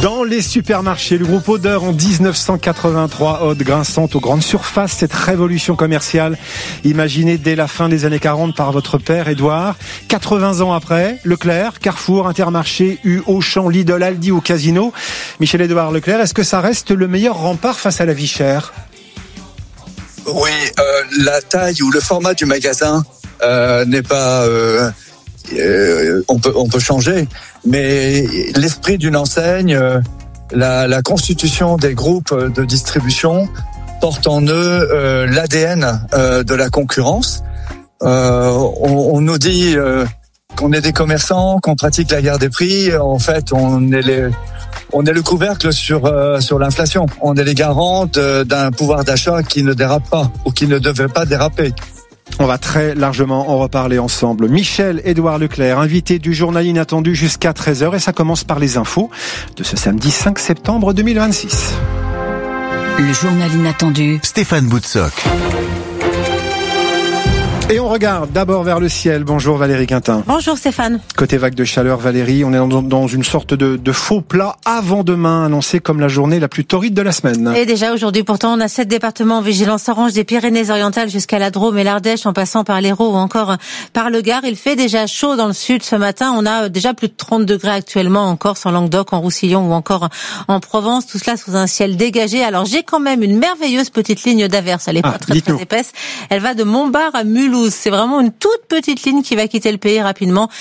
Dans les supermarchés, le groupe Odeur en 1983, Aude grinçante aux grandes surfaces, cette révolution commerciale imaginée dès la fin des années 40 par votre père Édouard. 80 ans après, Leclerc, Carrefour, Intermarché, Auchan, Lidl, Aldi ou Casino. Michel-Édouard Leclerc, est-ce que ça reste le meilleur rempart face à la vie chère ? Oui, la taille ou le format du magasin n'est pas... on peut changer, mais l'esprit d'une enseigne, la constitution des groupes de distribution porte en eux l'ADN de la concurrence. On nous dit qu'on est des commerçants, qu'on pratique la guerre des prix. En fait, on est le couvercle sur l'inflation. On est les garants d'un pouvoir d'achat qui ne dérape pas ou qui ne devait pas déraper. On va très largement en reparler ensemble. Michel-Édouard Leclerc, invité du journal Inattendu jusqu'à 13h, et ça commence par les infos de ce samedi 5 septembre 2026. Le journal Inattendu, Stéphane Boutsock. Et on regarde d'abord vers le ciel. Bonjour Valérie Quintin. Bonjour Stéphane. Côté vague de chaleur, Valérie, on est dans une sorte de faux plat avant demain, annoncé comme la journée la plus torride de la semaine. Et déjà aujourd'hui, pourtant, on a 7 départements en vigilance orange, des Pyrénées-Orientales jusqu'à la Drôme et l'Ardèche, en passant par l'Hérault ou encore par le Gard. Il fait déjà chaud dans le sud ce matin. On a déjà plus de 30 degrés actuellement en Corse, en Languedoc, en Roussillon ou encore en Provence. Tout cela sous un ciel dégagé. Alors j'ai quand même une merveilleuse petite ligne d'averse. Elle est pas très épaisse. Elle va de Montbard à Mulhouse. C'est vraiment une toute petite ligne qui va quitter le pays rapidement.